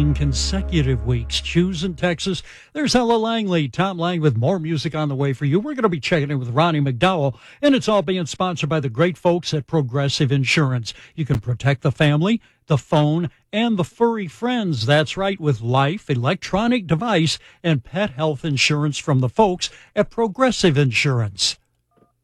consecutive weeks. Choose in Texas. There's Ella Langley, Tom Lang with more music on the way for you. We're going to be checking in with Ronnie McDowell, and it's all being sponsored by the great folks at Progressive Insurance. You can protect the family, the phone, and the furry friends. That's right, with life, electronic device, and pet health insurance from the folks at Progressive Insurance.